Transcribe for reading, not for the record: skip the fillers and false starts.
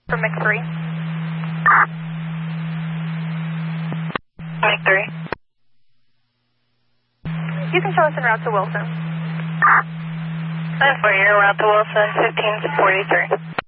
from MX3. MX3. You can show us en route to Wilson. 9-4, you're en route to Wilson, 1543.